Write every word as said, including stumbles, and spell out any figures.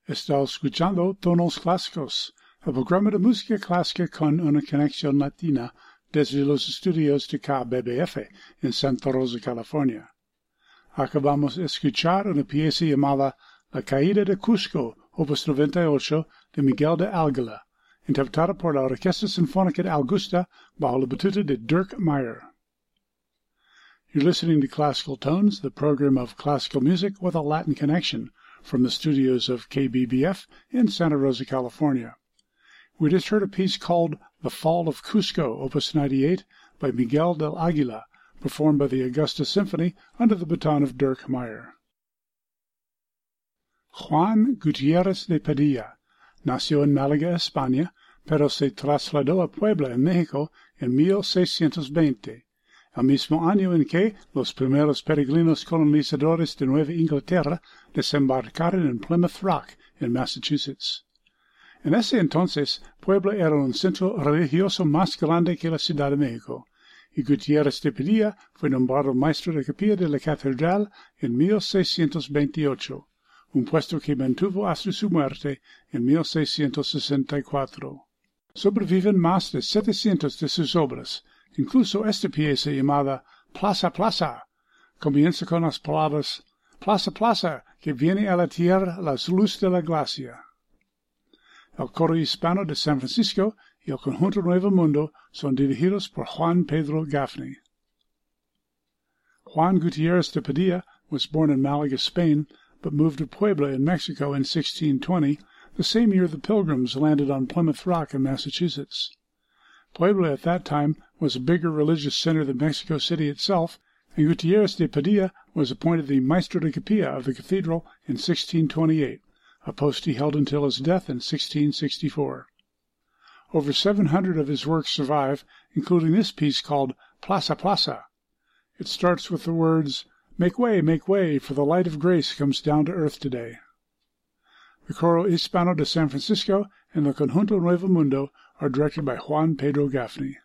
Está escuchando Tonos Clásicos, el programa de música clásica con una conexión latina desde los estudios de K B B F en Santa Rosa, California. Acabamos de escuchar una pieza llamada La Caída de Cusco, opus noventa y ocho, de Miguel de Águila, interpretada por la Orquesta Sinfónica de Augusta bajo la batuta de Dirk Meyer. You're listening to Classical Tones, the program of classical music with a Latin connection, from the studios of K B B F in Santa Rosa, California. We just heard a piece called The Fall of Cusco, opus ninety-eight, by Miguel del Águila, performed by the Augusta Symphony under the baton of Dirk Meyer. Juan Gutiérrez de Padilla nació en Málaga, España, pero se trasladó a Puebla, en México, en mil seiscientos veinte. El mismo año en que los primeros peregrinos colonizadores de Nueva Inglaterra desembarcaron en Plymouth Rock, en Massachusetts. En ese entonces, Puebla era un centro religioso más grande que la Ciudad de México, y Gutiérrez de Padilla fue nombrado maestro de capilla de la catedral en mil seiscientos veintiocho, un puesto que mantuvo hasta su muerte en mil seiscientos sesenta y cuatro. Sobreviven más de setecientas de sus obras. Incluso esta pieza llamada Plaza Plaza comienza con las palabras Plaza Plaza, que viene a la tierra la luz de la glacia. El coro hispano de San Francisco y el conjunto Nuevo Mundo son dirigidos por Juan Pedro Gaffney. Juan Gutiérrez de Padilla was born in Malaga, Spain, but moved to Puebla in Mexico in sixteen twenty, the same year the Pilgrims landed on Plymouth Rock in Massachusetts. Puebla at that time was a bigger religious center than Mexico City itself, and Gutiérrez de Padilla was appointed the Maestro de Capilla of the cathedral in sixteen twenty-eight, a post he held until his death in sixteen sixty-four. Over seven hundred of his works survive, including this piece called Plaza Plaza. It starts with the words, "Make way, make way, for the light of grace comes down to earth today." The Coro Hispano de San Francisco and the Conjunto Nuevo Mundo are directed by Juan Pedro Gaffney.